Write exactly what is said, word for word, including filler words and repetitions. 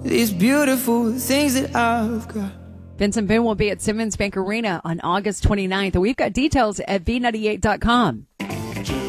these beautiful things that I've got. Vincent Boone will be at Simmons Bank Arena on August twenty-ninth. We've got details at V ninety-eight dot com.